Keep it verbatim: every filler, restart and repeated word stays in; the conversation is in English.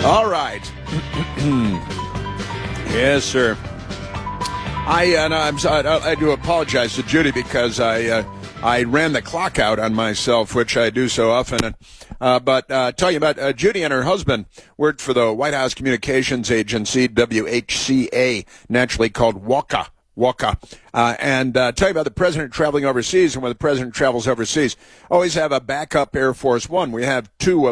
All right. Yes, sir. I uh, no, I'm sorry, I, I do apologize to Judy because I uh, I ran the clock out on myself, which I do so often. Uh, but uh, tell you about uh, Judy and her husband worked for the White House Communications Agency, W H C A, naturally called WACA. WACA. Uh, and uh, tell you about the president traveling overseas, and when the president travels overseas, always have a backup Air Force One. We have two of